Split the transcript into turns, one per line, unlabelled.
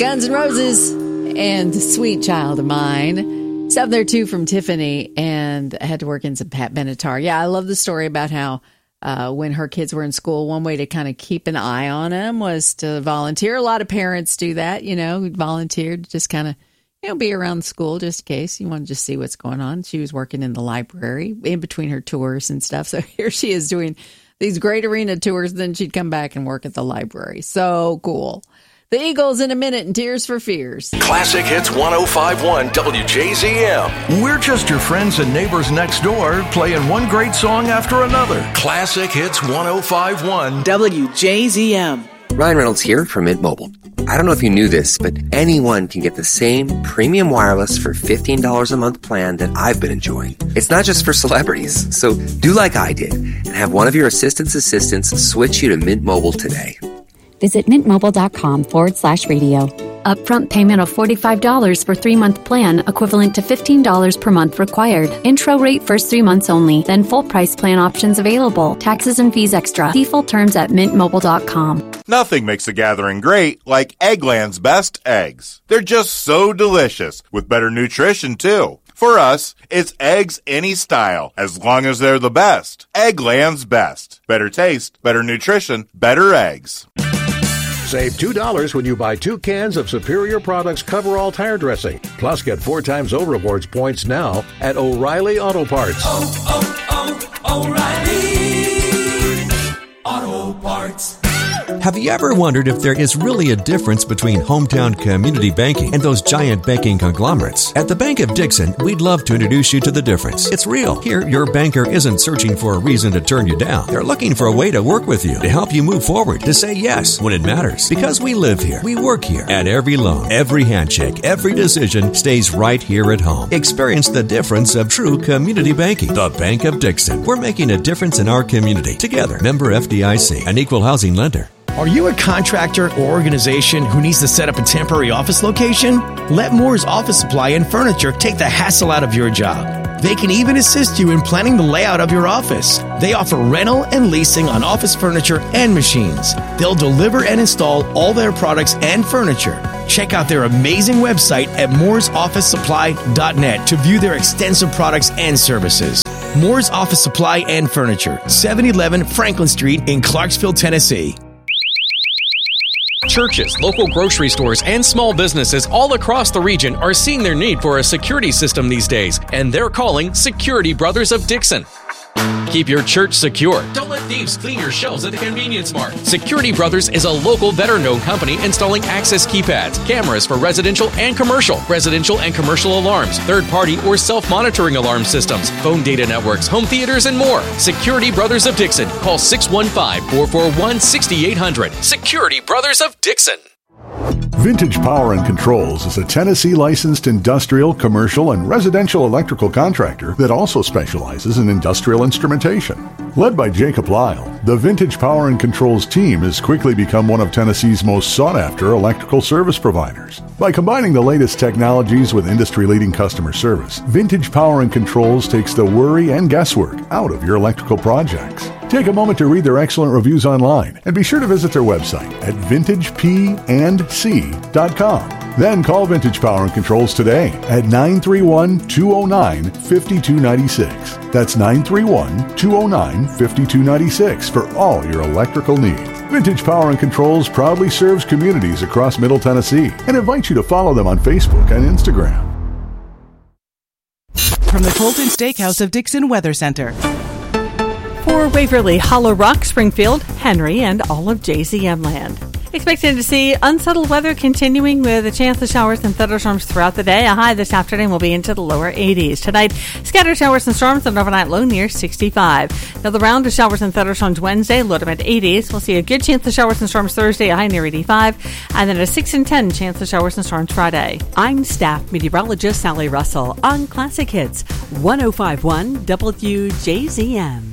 Guns N' Roses and Sweet Child of Mine. Stuff there, too, from Tiffany, and I had to work in some Pat Benatar. Yeah, I love the story about how when her kids were in school, one way to kind of keep an eye on them was to volunteer. A lot of parents do that, volunteer to just kind of, be around the school just in case you want to just see what's going on. She was working in the library in between her tours and stuff. So here she is doing these great arena tours. Then she'd come back and work at the library. So cool. The Eagles in a minute and Tears for Fears.
Classic Hits 105.1 WJZM.
We're just your friends and neighbors next door, playing one great song after another.
Classic Hits 105.1
WJZM.
Ryan Reynolds here from Mint Mobile. I don't know if you knew this, but anyone can get the same premium wireless for $15 a month plan that I've been enjoying. It's not just for celebrities. So do like I did and have one of your assistants switch you to Mint Mobile today.
Visit mintmobile.com/radio.
Upfront payment of $45 for 3-month plan, equivalent to $15 per month required. Intro rate first 3 months only, then full price plan options available. Taxes and fees extra. See full terms at mintmobile.com.
Nothing makes a gathering great like Eggland's best eggs. They're just so delicious, with better nutrition too. For us, it's eggs any style, as long as they're the best. Eggland's best. Better taste, better nutrition, better eggs.
Save $2 when you buy 2 cans of Superior Products Coverall tire dressing. Plus, get 4 times O-Rewards points now at O'Reilly Auto Parts.
O'Reilly Auto Parts.
Have you ever wondered if there is really a difference between hometown community banking and those giant banking conglomerates? At the Bank of Dixon, we'd love to introduce you to the difference. It's real. Here, your banker isn't searching for a reason to turn you down. They're looking for a way to work with you, to help you move forward, to say yes when it matters. Because we live here, we work here, and every loan, every handshake, every decision stays right here at home. Experience the difference of true community banking. The Bank of Dixon. We're making a difference in our community. Together, member FDIC, an equal housing lender.
Are you a contractor or organization who needs to set up a temporary office location? Let Moore's Office Supply and Furniture take the hassle out of your job. They can even assist you in planning the layout of your office. They offer rental and leasing on office furniture and machines. They'll deliver and install all their products and furniture. Check out their amazing website at mooresofficesupply.net to view their extensive products and services. Moore's Office Supply and Furniture, 711 Franklin Street in Clarksville, Tennessee.
Churches, local grocery stores, and small businesses all across the region are seeing their need for a security system these days, and they're calling Security Brothers of Dixon. Keep your church secure. Don't let thieves clean your shelves at the convenience mart. Security Brothers is a local, veteran-owned company installing access keypads, cameras for residential and commercial alarms, third-party or self-monitoring alarm systems, phone data networks, home theaters, and more. Security Brothers of Dixon. Call 615-441-6800. Security Brothers of Dixon.
Vintage Power and Controls is a Tennessee-licensed industrial, commercial, and residential electrical contractor that also specializes in industrial instrumentation. Led by Jacob Lyle, the Vintage Power and Controls team has quickly become one of Tennessee's most sought-after electrical service providers. By combining the latest technologies with industry-leading customer service, Vintage Power and Controls takes the worry and guesswork out of your electrical projects. Take a moment to read their excellent reviews online and be sure to visit their website at vintagepandc.com. Then call Vintage Power and Controls today at 931-209-5296. That's 931-209-5296 for all your electrical needs. Vintage Power and Controls proudly serves communities across Middle Tennessee and invites you to follow them on Facebook and Instagram.
From the Colton Steakhouse of Dixon Weather Center.
For Waverly, Hollow Rock, Springfield, Henry, and all of JZM land. Expecting to see unsettled weather continuing with a chance of showers and thunderstorms throughout the day. A high this afternoon will be into the lower 80s. Tonight, scattered showers and storms, an overnight low near 65. Now, the round of showers and thunderstorms Wednesday, low to mid 80s. We'll see a good chance of showers and storms Thursday, a high near 85. And then a 6 and 10 chance of showers and storms Friday.
I'm staff meteorologist Sally Russell on Classic Hits 105.1 WJZM.